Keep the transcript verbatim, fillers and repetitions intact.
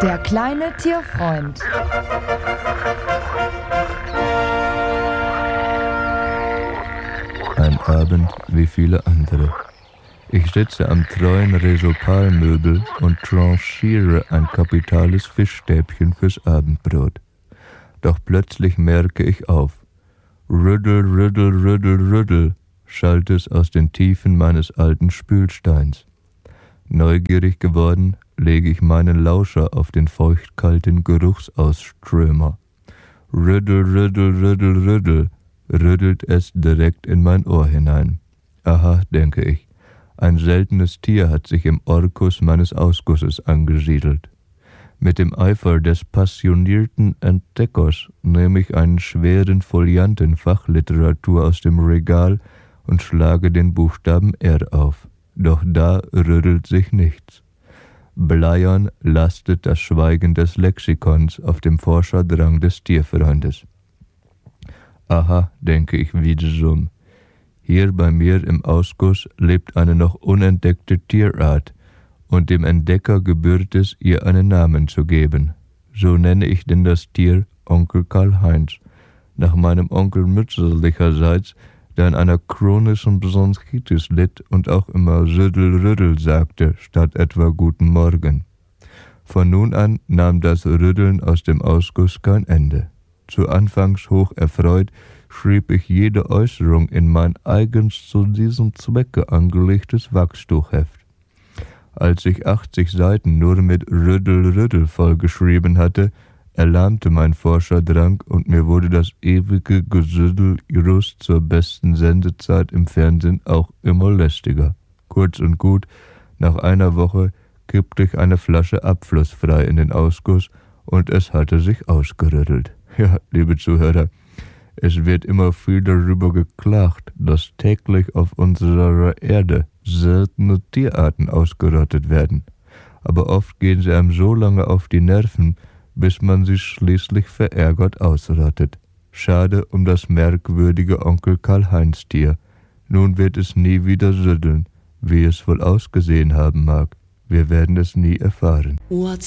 Der kleine Tierfreund. Ein Abend wie viele andere. Ich sitze am treuen Resopalmöbel und tranchiere ein kapitales Fischstäbchen fürs Abendbrot. Doch plötzlich merke ich auf. Rüddel, rüddel, rüddel, rüddel, schallt es aus den Tiefen meines alten Spülsteins. Neugierig geworden, lege ich meinen Lauscher auf den feuchtkalten Geruchsausströmer. Rüddel, rüddel, rüddel, rüddel, rüttelt es direkt in mein Ohr hinein. Aha, denke ich, ein seltenes Tier hat sich im Orkus meines Ausgusses angesiedelt. Mit dem Eifer des passionierten Entdeckers nehme ich einen schweren Folianten Fachliteratur aus dem Regal und schlage den Buchstaben R auf. Doch da rüttelt sich nichts. Bleiern lastet das Schweigen des Lexikons auf dem Forscherdrang des Tierfreundes. Aha, denke ich wiederum. Hier bei mir im Ausguss lebt eine noch unentdeckte Tierart, und dem Entdecker gebührt es, ihr einen Namen zu geben. So nenne ich denn das Tier Onkel Karl-Heinz, nach meinem Onkel mütterlicherseits, der an einer chronischen Bronchitis litt und auch immer Rüddel-Rüddel sagte, statt etwa Guten Morgen. Von nun an nahm das Rüddeln aus dem Ausguss kein Ende. Zu Anfangs hoch erfreut schrieb ich jede Äußerung in mein eigens zu diesem Zwecke angelegtes Wachstuchheft. Als ich achtzig Seiten nur mit Rüddel-Rüddel vollgeschrieben hatte, erlahmte mein Forscherdrang und mir wurde das ewige Gesüddel just zur besten Sendezeit im Fernsehen auch immer lästiger. Kurz und gut, nach einer Woche kippte ich eine Flasche abflussfrei in den Ausguss und es hatte sich ausgerüttelt. Ja, liebe Zuhörer, es wird immer viel darüber geklagt, dass täglich auf unserer Erde seltene Tierarten ausgerottet werden. Aber oft gehen sie einem so lange auf die Nerven, bis man sie schließlich verärgert ausrottet. Schade um das merkwürdige Onkel Karl-Heinz-Tier. Nun wird es nie wieder rütteln, wie es wohl ausgesehen haben mag. Wir werden es nie erfahren. What's